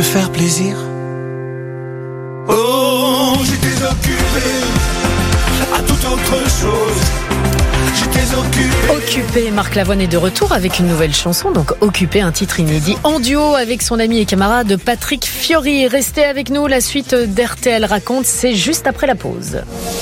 te faire plaisir. Oh, j'étais occupé à toute autre chose. J'étais Occupé, Marc Lavoine est de retour avec une nouvelle chanson, donc Occupé, un titre inédit en duo avec son ami et camarade Patrick Fiori. Restez avec nous, la suite d'RTL Raconte, c'est juste après la pause.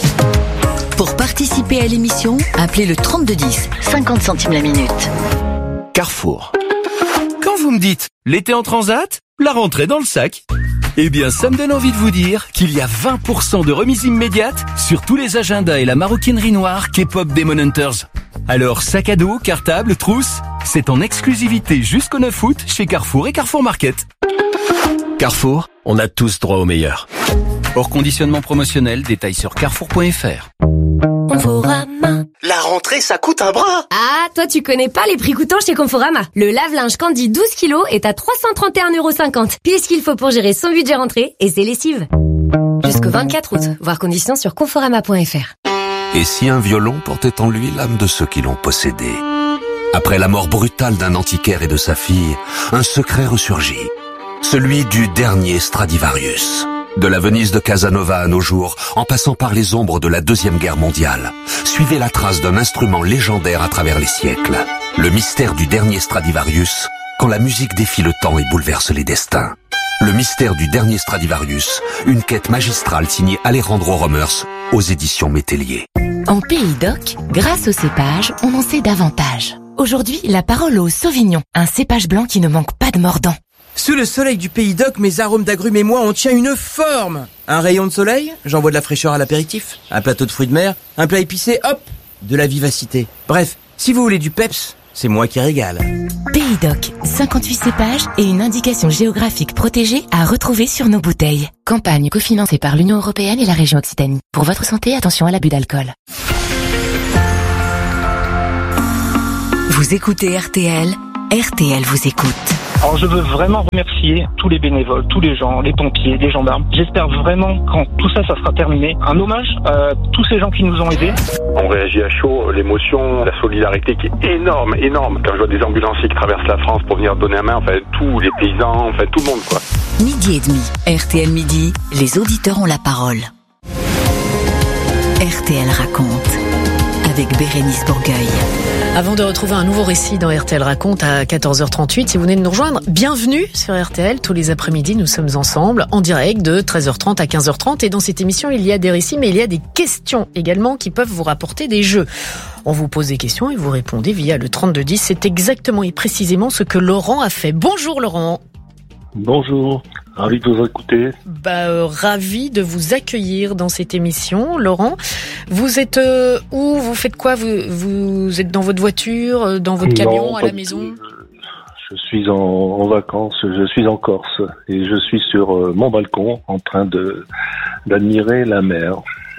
Pour participer à l'émission, appelez le 3210, 50 centimes la minute. Carrefour. Quand vous me dites l'été en transat, la rentrée dans le sac, eh bien ça me donne envie de vous dire qu'il y a 20% de remise immédiate sur tous les agendas et la maroquinerie noire K-pop Demon Hunters. Alors sac à dos, cartable, trousse, c'est en exclusivité jusqu'au 9 août chez Carrefour et Carrefour Market. Carrefour, on a tous droit au meilleur. Hors conditionnement promotionnel, détails sur carrefour.fr. Conforama. La rentrée, ça coûte un bras. Ah, toi tu connais pas les prix coûtants chez Conforama. Le lave-linge Candy 12 kg est à 331,50€. Pile ce qu'il faut pour gérer son budget rentrée et ses lessives. Jusqu'au 24 août. Voir conditions sur conforama.fr. Et si un violon portait en lui l'âme de ceux qui l'ont possédé? Après la mort brutale d'un antiquaire et de sa fille, un secret ressurgit. Celui du dernier Stradivarius. De la Venise de Casanova à nos jours, en passant par les ombres de la Deuxième Guerre mondiale, suivez la trace d'un instrument légendaire à travers les siècles. Le mystère du dernier Stradivarius, quand la musique défie le temps et bouleverse les destins. Le mystère du dernier Stradivarius, une quête magistrale signée Alejandro Romers aux éditions Métellier. En Pays d'Oc, grâce au cépage, on en sait davantage. Aujourd'hui, la parole au Sauvignon, un cépage blanc qui ne manque pas de mordant. Sous le soleil du Pays d'Oc, mes arômes d'agrumes et moi, on tient une forme. Un rayon de soleil, j'envoie de la fraîcheur à l'apéritif. Un plateau de fruits de mer, un plat épicé, hop, de la vivacité. Bref, si vous voulez du peps, c'est moi qui régale. Pays d'Oc, 58 cépages et une indication géographique protégée à retrouver sur nos bouteilles. Campagne cofinancée par l'Union européenne et la région Occitanie. Pour votre santé, attention à l'abus d'alcool. Vous écoutez RTL, RTL vous écoute. Alors je veux vraiment remercier tous les bénévoles, tous les gens, les pompiers, les gendarmes. J'espère vraiment quand tout ça sera terminé, un hommage à tous ces gens qui nous ont aidés. On réagit à chaud, l'émotion, la solidarité qui est énorme. Quand je vois des ambulanciers qui traversent la France pour venir donner la main, tous les paysans, tout le monde quoi. Midi et demi, RTL Midi, les auditeurs ont la parole. RTL Raconte, avec Bérénice Bourgueil. Avant de retrouver un nouveau récit dans RTL Raconte à 14h38, si vous venez de nous rejoindre, bienvenue sur RTL. Tous les après-midi, nous sommes ensemble, en direct de 13h30 à 15h30. Et dans cette émission, il y a des récits, mais il y a des questions également qui peuvent vous rapporter des jeux. On vous pose des questions et vous répondez via le 3210. C'est exactement et précisément ce que Laurent a fait. Bonjour Laurent. Bonjour, ravi de vous écouter. Ravi de vous accueillir dans cette émission. Laurent, vous êtes où? Vous faites quoi? Vous êtes dans votre voiture, dans votre camion, à la maison? Je suis en vacances, je suis en Corse et je suis sur mon balcon en train d'admirer la mer.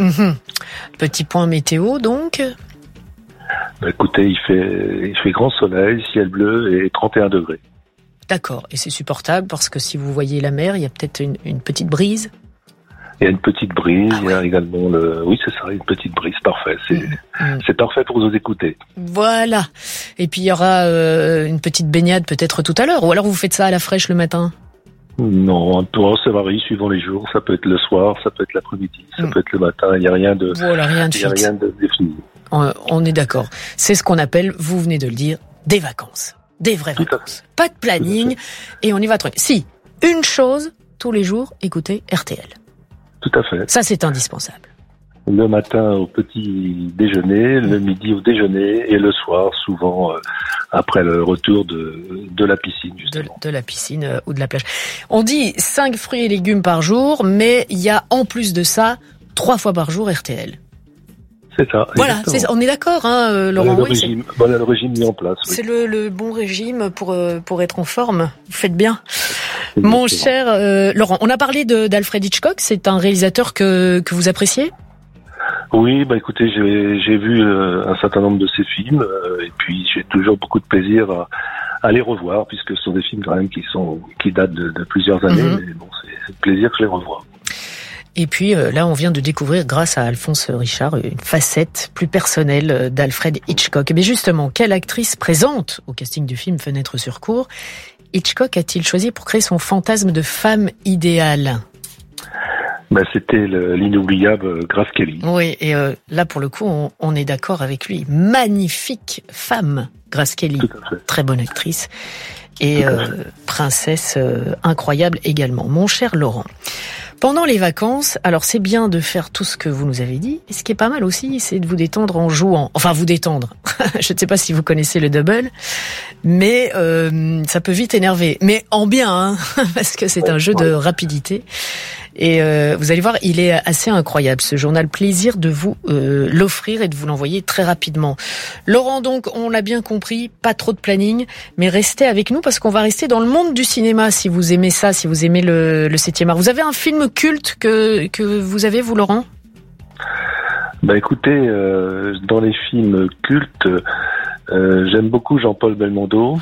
Petit point météo donc? Écoutez, il fait grand soleil, ciel bleu et 31 degrés. D'accord, et c'est supportable parce que si vous voyez la mer, il y a peut-être une petite brise. Il y a une petite brise, il y a également oui c'est ça, une petite brise, parfait, c'est parfait pour vous écouter. Voilà, et puis il y aura une petite baignade peut-être tout à l'heure, ou alors vous faites ça à la fraîche le matin? Non, ça varie suivant les jours, ça peut être le soir, ça peut être l'après-midi, ça peut être le matin, il n'y a rien de, rien de défini. On est d'accord, c'est ce qu'on appelle, vous venez de le dire, des vacances. Des vraies vacances. Pas de planning. Et on y va tranquille. Si, une chose, tous les jours, écoutez RTL. Tout à fait. Ça, c'est indispensable. Le matin au petit déjeuner, le midi au déjeuner et le soir, souvent, après le retour de la piscine, justement. De la piscine ou de la plage. On dit 5 fruits et légumes par jour, mais il y a en plus de ça, 3 fois par jour RTL. C'est ça. Voilà, on est d'accord, Laurent. Le régime mis en place. Oui. C'est le bon régime pour être en forme. Vous faites bien. Mon cher Laurent, on a parlé d'Alfred Hitchcock. C'est un réalisateur que vous appréciez? Oui, écoutez, j'ai vu un certain nombre de ses films et puis j'ai toujours beaucoup de plaisir à les revoir puisque ce sont des films quand même qui datent de plusieurs années. Mais bon, c'est plaisir que je les revoie. Et puis là, on vient de découvrir, grâce à Alphonse Richard, une facette plus personnelle d'Alfred Hitchcock. Mais justement, quelle actrice présente au casting du film Fenêtre sur cour Hitchcock a-t-il choisi pour créer son fantasme de femme idéale ? C'était l'inoubliable Grace Kelly. Oui, et là pour le coup, on est d'accord avec lui. Magnifique femme, Grace Kelly. Tout à fait. Très bonne actrice. Et princesse incroyable également. Mon cher Laurent, pendant les vacances, alors c'est bien de faire tout ce que vous nous avez dit, et ce qui est pas mal aussi, c'est de vous détendre en jouant. Enfin, vous détendre. Je ne sais pas si vous connaissez le double, mais ça peut vite énerver. Mais en bien, hein, parce que c'est un jeu de rapidité. Et vous allez voir, il est assez incroyable ce journal. Plaisir de vous l'offrir et de vous l'envoyer très rapidement. Laurent, donc, on l'a bien compris, pas trop de planning, mais restez avec nous parce qu'on va rester dans le monde du cinéma si vous aimez ça, si vous aimez le 7e art. Vous avez un film culte que vous avez, vous, Laurent ? Écoutez, dans les films cultes, j'aime beaucoup Jean-Paul Belmondo.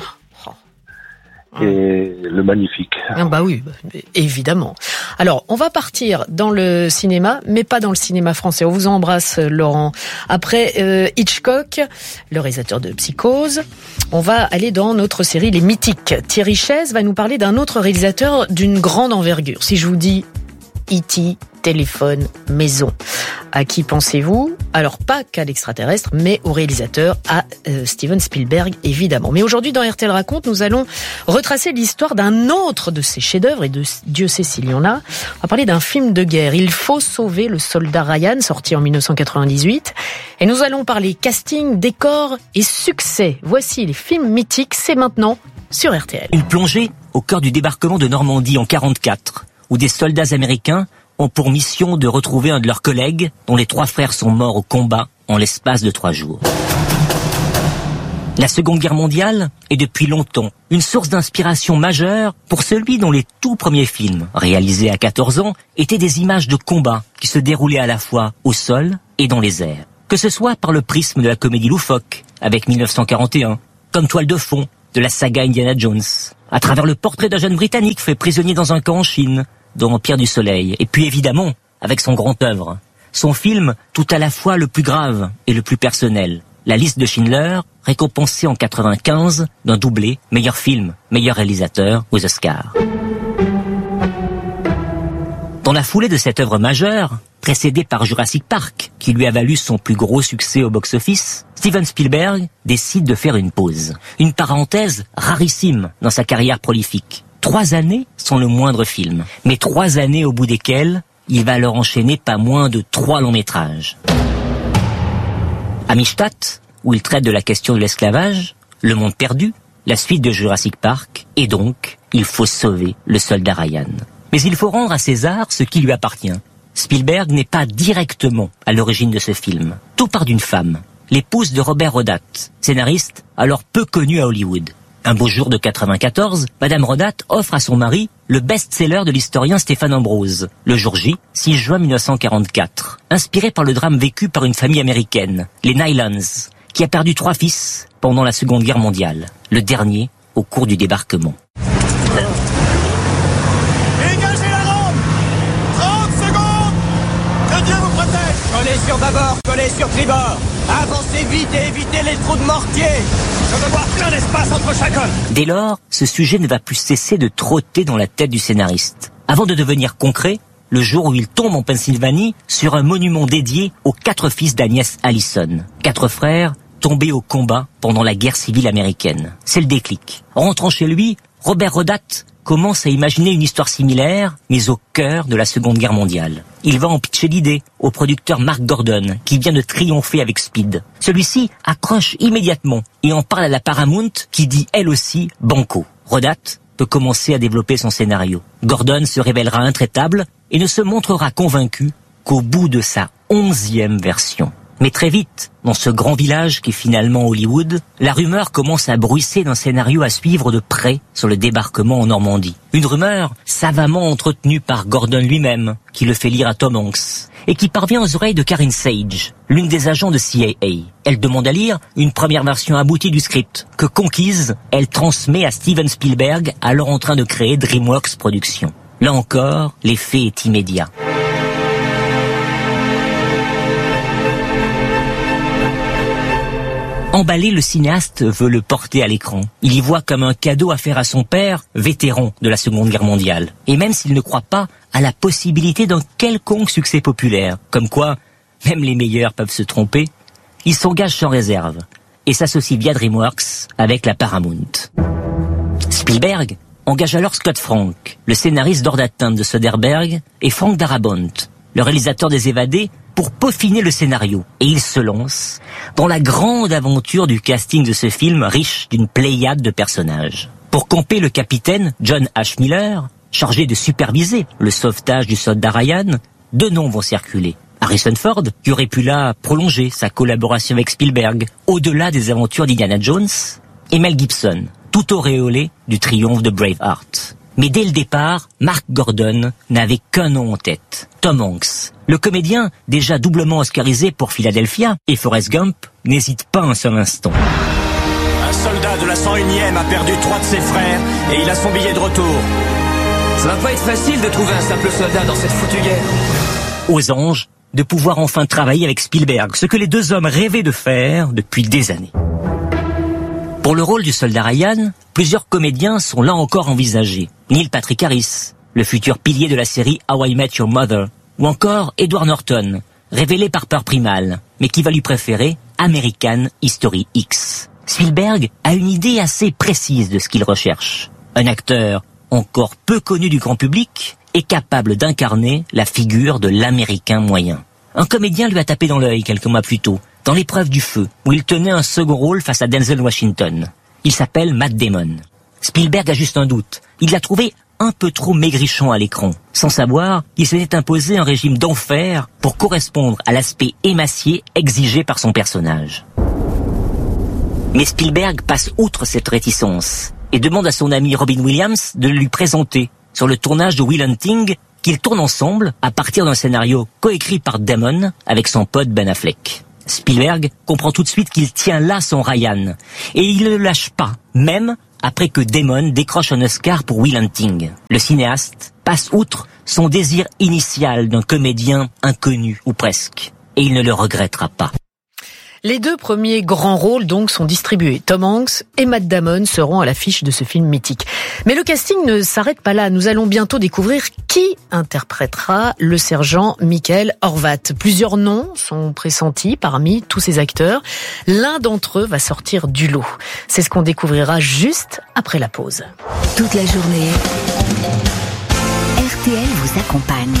Et Le Magnifique. Oui, évidemment. Alors, on va partir dans le cinéma, mais pas dans le cinéma français. On vous embrasse, Laurent. Après Hitchcock, le réalisateur de Psychose, on va aller dans notre série Les Mythiques. Thierry Chaise va nous parler d'un autre réalisateur d'une grande envergure. Si je vous dis E.T., téléphone, maison. À qui pensez-vous ? Alors pas qu'à l'extraterrestre, mais au réalisateur, à Steven Spielberg évidemment. Mais aujourd'hui dans RTL Raconte, nous allons retracer l'histoire d'un autre de ses chefs-d'œuvre, et de Dieu sait s'il y en a. On va parler d'un film de guerre, Il faut sauver le soldat Ryan, sorti en 1998. Et nous allons parler casting, décor et succès. Voici les films mythiques, c'est maintenant sur RTL. Une plongée au cœur du débarquement de Normandie en 1944, où des soldats américains ont pour mission de retrouver un de leurs collègues dont les 3 frères sont morts au combat en l'espace de 3 jours. La Seconde Guerre mondiale est depuis longtemps une source d'inspiration majeure pour celui dont les tout premiers films, réalisés à 14 ans, étaient des images de combat qui se déroulaient à la fois au sol et dans les airs. Que ce soit par le prisme de la comédie loufoque, avec 1941, comme toile de fond de la saga Indiana Jones, à travers le portrait d'un jeune Britannique fait prisonnier dans un camp en Chine, dans Empire du Soleil, et puis évidemment, avec son grand œuvre, son film tout à la fois le plus grave et le plus personnel, La Liste de Schindler, récompensé en 1995 d'un doublé, meilleur film, meilleur réalisateur aux Oscars. Dans la foulée de cette œuvre majeure, précédée par Jurassic Park, qui lui a valu son plus gros succès au box-office, Steven Spielberg décide de faire une pause, une parenthèse rarissime dans sa carrière prolifique. 3 années sans le moindre film, mais 3 années au bout desquelles il va alors enchaîner pas moins de 3 longs métrages. Amistad, où il traite de la question de l'esclavage, Le Monde perdu, la suite de Jurassic Park, et donc, il faut sauver le soldat Ryan. Mais il faut rendre à César ce qui lui appartient. Spielberg n'est pas directement à l'origine de ce film. Tout part d'une femme, l'épouse de Robert Rodat, scénariste alors peu connu à Hollywood. Un beau jour de 1994, Madame Rodat offre à son mari le best-seller de l'historien Stéphane Ambrose, Le jour J, 6 juin 1944, inspiré par le drame vécu par une famille américaine, les Nylons, qui a perdu 3 fils pendant la Seconde Guerre mondiale, le dernier au cours du débarquement. Dégagez la rampe ! 30 secondes ! Que Dieu vous protège ! Collez sur bâbord, collez sur tribord ! Avancez vite et évitez les trous de mortier ! Je veux voir plein d'espace entre chacun. Dès lors, ce sujet ne va plus cesser de trotter dans la tête du scénariste. Avant de devenir concret, le jour où il tombe en Pennsylvanie sur un monument dédié aux 4 fils d'Agnès Allison. 4 frères tombés au combat pendant la guerre civile américaine. C'est le déclic. Rentrant chez lui, Robert Rodat commence à imaginer une histoire similaire, mais au cœur de la Seconde Guerre mondiale. Il va en pitcher l'idée au producteur Mark Gordon, qui vient de triompher avec Speed. Celui-ci accroche immédiatement et en parle à la Paramount, qui dit elle aussi banco. Rodat peut commencer à développer son scénario. Gordon se révélera intraitable et ne se montrera convaincu qu'au bout de sa 11e version. Mais très vite, dans ce grand village qui est finalement Hollywood, la rumeur commence à bruisser d'un scénario à suivre de près sur le débarquement en Normandie. Une rumeur savamment entretenue par Gordon lui-même, qui le fait lire à Tom Hanks, et qui parvient aux oreilles de Karen Sage, l'une des agents de CIA. Elle demande à lire une première version aboutie du script, que conquise, elle transmet à Steven Spielberg, alors en train de créer DreamWorks Productions. Là encore, l'effet est immédiat. Emballé, le cinéaste veut le porter à l'écran. Il y voit comme un cadeau à faire à son père, vétéran de la Seconde Guerre mondiale. Et même s'il ne croit pas à la possibilité d'un quelconque succès populaire, comme quoi même les meilleurs peuvent se tromper, il s'engage sans réserve et s'associe via DreamWorks avec la Paramount. Spielberg engage alors Scott Frank, le scénariste d'Hors d'atteinte de Soderbergh, et Frank Darabont, le réalisateur des Évadés, pour peaufiner le scénario. Et il se lance dans la grande aventure du casting de ce film riche d'une pléiade de personnages. Pour camper le capitaine John H. Miller, chargé de superviser le sauvetage du soldat Ryan, 2 noms vont circuler. Harrison Ford, qui aurait pu là prolonger sa collaboration avec Spielberg au-delà des aventures d'Indiana Jones, et Mel Gibson, tout auréolé du triomphe de Braveheart. Mais dès le départ, Mark Gordon n'avait qu'un nom en tête, Tom Hanks. Le comédien, déjà doublement oscarisé pour Philadelphia et Forrest Gump, n'hésite pas un seul instant. Un soldat de la 101e a perdu 3 de ses frères et il a son billet de retour. Ça va pas être facile de trouver un simple soldat dans cette foutue guerre. Aux anges de pouvoir enfin travailler avec Spielberg, ce que les 2 hommes rêvaient de faire depuis des années. Pour le rôle du soldat Ryan, plusieurs comédiens sont là encore envisagés. Neil Patrick Harris, le futur pilier de la série How I Met Your Mother, ou encore Edward Norton, révélé par Peur Primale, mais qui va lui préférer American History X. Spielberg a une idée assez précise de ce qu'il recherche. Un acteur encore peu connu du grand public est capable d'incarner la figure de l'Américain moyen. Un comédien lui a tapé dans l'œil quelques mois plus tôt, dans L'épreuve du feu, où il tenait un second rôle face à Denzel Washington. Il s'appelle Matt Damon. Spielberg a juste un doute. Il l'a trouvé un peu trop maigrichon à l'écran, sans savoir qu'il s'était imposé un régime d'enfer pour correspondre à l'aspect émacié exigé par son personnage. Mais Spielberg passe outre cette réticence et demande à son ami Robin Williams de lui présenter sur le tournage de Will Hunting, qu'ils tournent ensemble à partir d'un scénario coécrit par Damon avec son pote Ben Affleck. Spielberg comprend tout de suite qu'il tient là son Ryan, et il ne le lâche pas, même après que Damon décroche un Oscar pour Will Hunting. Le cinéaste passe outre son désir initial d'un comédien inconnu, ou presque, et il ne le regrettera pas. Les 2 premiers grands rôles donc sont distribués. Tom Hanks et Matt Damon seront à l'affiche de ce film mythique. Mais le casting ne s'arrête pas là. Nous allons bientôt découvrir qui interprétera le sergent Michael Horvat. Plusieurs noms sont pressentis parmi tous ces acteurs. L'un d'entre eux va sortir du lot. C'est ce qu'on découvrira juste après la pause. Toute la journée, RTL vous accompagne.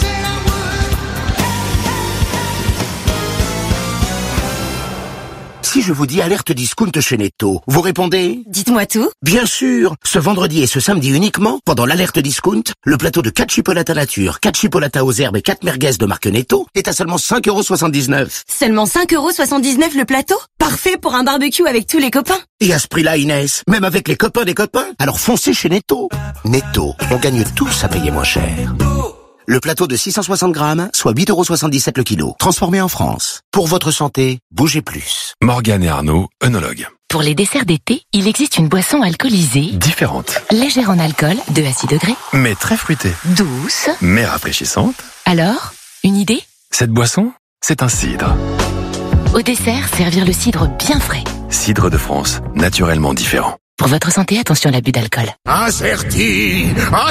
Si je vous dis alerte discount chez Netto, vous répondez ? Dites-moi tout. Bien sûr. Ce vendredi et ce samedi uniquement, pendant l'alerte discount, le plateau de 4 chipolatas nature, 4 chipolatas aux herbes et 4 merguez de marque Netto est à seulement 5,79 €. Seulement 5,79 € le plateau ? Parfait pour un barbecue avec tous les copains. Et à ce prix-là, Inès, même avec les copains des copains. Alors foncez chez Netto. Netto, on gagne tous à payer moins cher. Le plateau de 660 grammes, soit 8,77 € le kilo. Transformé en France. Pour votre santé, bougez plus. Morgane et Arnaud, œnologues. Pour les desserts d'été, il existe une boisson alcoolisée. Différente. Légère en alcool, 2 à 6 degrés. Mais très fruitée. Douce. Mais rafraîchissante. Alors, une idée ? Cette boisson, c'est un cidre. Au dessert, servir le cidre bien frais. Cidre de France, naturellement différent. Pour votre santé, attention à l'abus d'alcool. Incerti.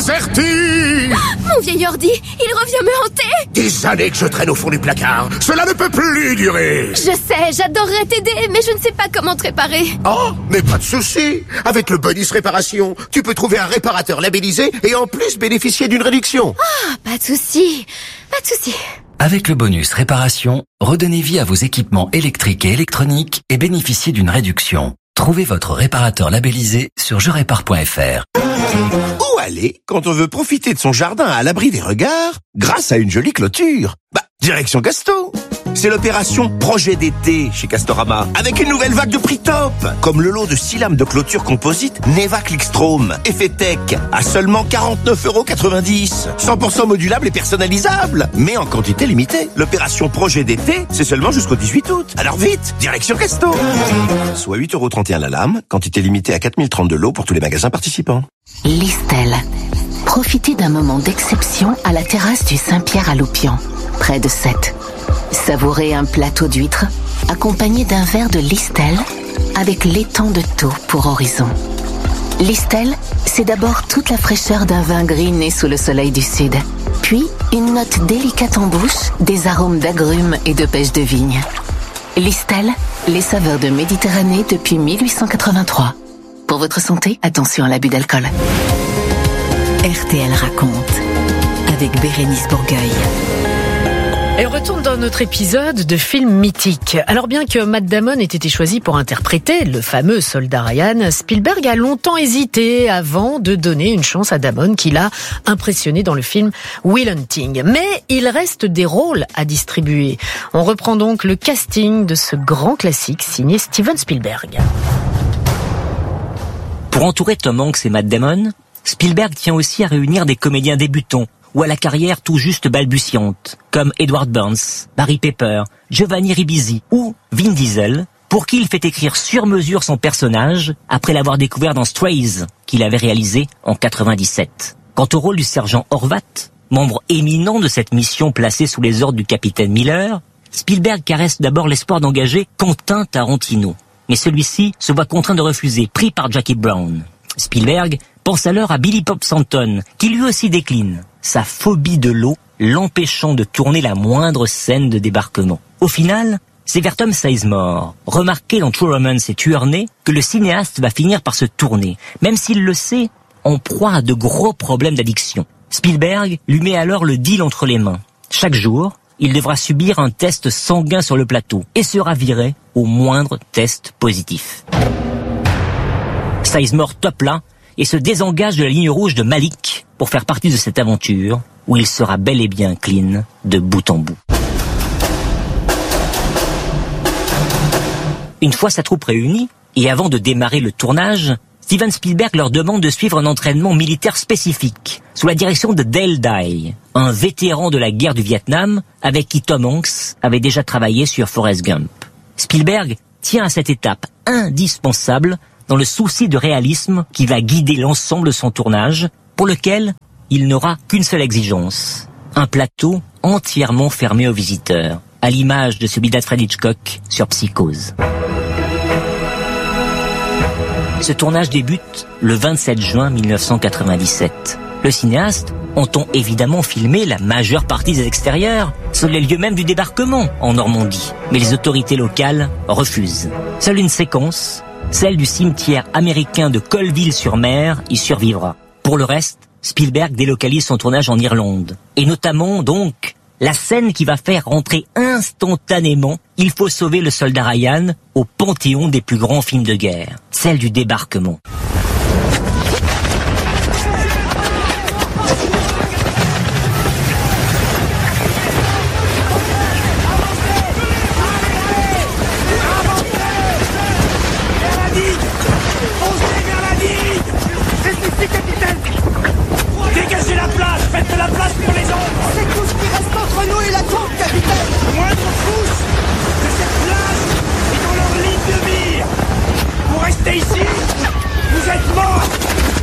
Mon vieil ordi, il revient me hanter. Des années que je traîne au fond du placard. Cela ne peut plus durer. Je sais, j'adorerais t'aider, mais je ne sais pas comment te réparer. Oh, mais pas de souci. Avec le bonus réparation, tu peux trouver un réparateur labellisé et en plus bénéficier d'une réduction. Ah, pas de souci. Avec le bonus réparation, redonnez vie à vos équipements électriques et électroniques et bénéficiez d'une réduction. Trouvez votre réparateur labellisé sur jerépare.fr. Où aller quand on veut profiter de son jardin à l'abri des regards grâce à une jolie clôture? Direction Casto. C'est l'opération Projet d'été chez Castorama, avec une nouvelle vague de prix top, comme le lot de 6 lames de clôture composite Neva Clickstrom, effet tech, à seulement 49,90 €. 100% modulable et personnalisable, mais en quantité limitée. L'opération Projet d'été, c'est seulement jusqu'au 18 août. Alors vite, direction Casto. Soit 8,31 € la lame, quantité limitée à 4030 de lot pour tous les magasins participants. Listel. Profitez d'un moment d'exception à la terrasse du Saint-Pierre à Loupian, près de Sète. Savourez un plateau d'huîtres, accompagné d'un verre de Listel avec laiton de taux pour horizon. Listel, c'est d'abord toute la fraîcheur d'un vin gris né sous le soleil du sud, puis une note délicate en bouche, des arômes d'agrumes et de pêche de vigne. Listel, les saveurs de Méditerranée depuis 1883. Pour votre santé, attention à l'abus d'alcool. RTL raconte, avec Bérénice Bourgueil. Et on retourne dans notre épisode de film mythique. Alors bien que Matt Damon ait été choisi pour interpréter le fameux soldat Ryan, Spielberg a longtemps hésité avant de donner une chance à Damon qui l'a impressionné dans le film Will Hunting. Mais il reste des rôles à distribuer. On reprend donc le casting de ce grand classique signé Steven Spielberg. Pour entourer Tom Hanks et Matt Damon, Spielberg tient aussi à réunir des comédiens débutants ou à la carrière tout juste balbutiante, comme Edward Burns, Barry Pepper, Giovanni Ribisi ou Vin Diesel, pour qui il fait écrire sur mesure son personnage après l'avoir découvert dans Strays, qu'il avait réalisé en 97. Quant au rôle du sergent Horvat, membre éminent de cette mission placée sous les ordres du capitaine Miller, Spielberg caresse d'abord l'espoir d'engager Quentin Tarantino. Mais celui-ci se voit contraint de refuser, pris par Jackie Brown. Spielberg pense alors à Billy Bob Thornton, qui lui aussi décline, sa phobie de l'eau l'empêchant de tourner la moindre scène de débarquement. Au final, c'est vers Tom Sizemore, remarqué dans True Romance et Tueur né, que le cinéaste va finir par se tourner, même s'il le sait, en proie à de gros problèmes d'addiction. Spielberg lui met alors le deal entre les mains. Chaque jour, il devra subir un test sanguin sur le plateau et sera viré au moindre test positif. Sizemore top là et se désengage de la ligne rouge de Malick pour faire partie de cette aventure où il sera bel et bien clean de bout en bout. Une fois sa troupe réunie, et avant de démarrer le tournage, Steven Spielberg leur demande de suivre un entraînement militaire spécifique, sous la direction de Dale Dye, un vétéran de la guerre du Vietnam, avec qui Tom Hanks avait déjà travaillé sur Forrest Gump. Spielberg tient à cette étape indispensable dans le souci de réalisme qui va guider l'ensemble de son tournage, pour lequel il n'aura qu'une seule exigence, un plateau entièrement fermé aux visiteurs, à l'image de celui d'Alfred Hitchcock sur Psychose. Ce tournage débute le 27 juin 1997. Le cinéaste entend évidemment filmer la majeure partie des extérieurs sur les lieux même du débarquement en Normandie. Mais les autorités locales refusent. Seule une séquence, celle du cimetière américain de Colville-sur-Mer, y survivra. Pour le reste, Spielberg délocalise son tournage en Irlande. Et notamment, donc, la scène qui va faire rentrer instantanément Il faut sauver le soldat Ryan au panthéon des plus grands films de guerre, celle du débarquement. Dégagez la place, faites de la place pour les autres. C'est tout ce qui reste entre nous et la tombe, capitaine. La moindre couche de cette place est dans leur ligne de mire. Vous restez ici, vous êtes morts.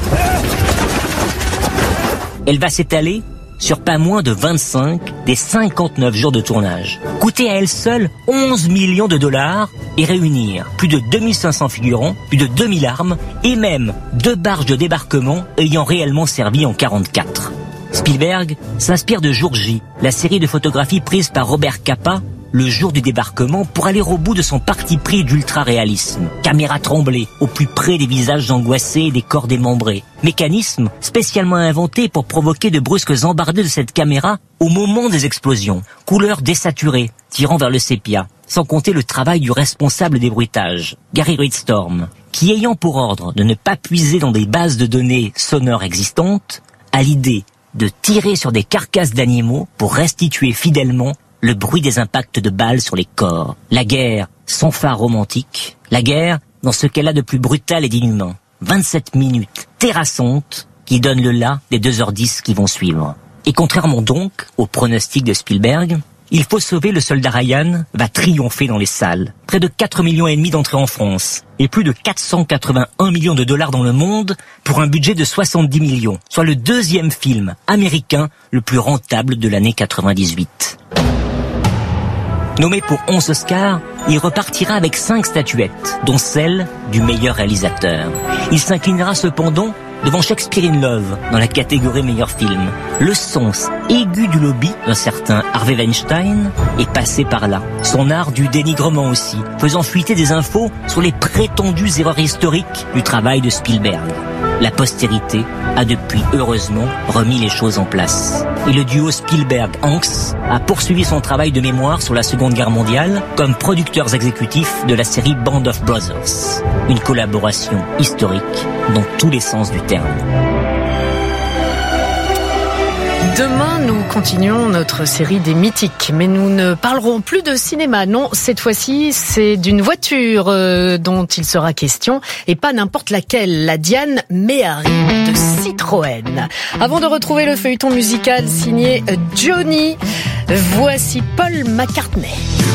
Elle va s'étaler sur pas moins de 25 des 59 jours de tournage, coûter à elle seule 11 millions de dollars et réunir plus de 2500 figurants, plus de 2000 armes et même 2 barges de débarquement ayant réellement servi en 44. Spielberg s'inspire de Jour J, la série de photographies prises par Robert Capa le jour du débarquement pour aller au bout de son parti pris d'ultra-réalisme. Caméra tremblée, au plus près des visages angoissés et des corps démembrés. Mécanisme spécialement inventé pour provoquer de brusques embardées de cette caméra au moment des explosions. Couleurs désaturées, tirant vers le sépia. Sans compter le travail du responsable des bruitages, Gary Ridstrom, qui ayant pour ordre de ne pas puiser dans des bases de données sonores existantes, a l'idée de tirer sur des carcasses d'animaux pour restituer fidèlement le bruit des impacts de balles sur les corps. La guerre sans phare romantique, la guerre dans ce qu'elle a de plus brutal et d'inhumain. 27 minutes terrassantes qui donnent le là des 2h10 qui vont suivre. Et contrairement donc au pronostic de Spielberg, Il faut sauver le soldat Ryan va triompher dans les salles. Près de 4,5 millions d'entrées en France et plus de 481 millions de dollars dans le monde pour un budget de 70 millions, soit le deuxième film américain le plus rentable de l'année 98. Nommé pour 11 Oscars, il repartira avec 5 statuettes, dont celle du meilleur réalisateur. Il s'inclinera cependant devant Shakespeare in Love dans la catégorie meilleur film. Le sens aigu du lobby d'un certain Harvey Weinstein est passé par là. Son art du dénigrement aussi, faisant fuiter des infos sur les prétendues erreurs historiques du travail de Spielberg. La postérité a depuis, heureusement, remis les choses en place. Et le duo Spielberg-Hanks a poursuivi son travail de mémoire sur la Seconde Guerre mondiale comme producteurs exécutifs de la série Band of Brothers. Une collaboration historique dans tous les sens du terme. Demain, nous continuons notre série des mythiques, mais nous ne parlerons plus de cinéma. Non, cette fois-ci, c'est d'une voiture dont il sera question, et pas n'importe laquelle, la Diane Méhari de Citroën. Avant de retrouver le feuilleton musical signé Johnny, voici Paul McCartney.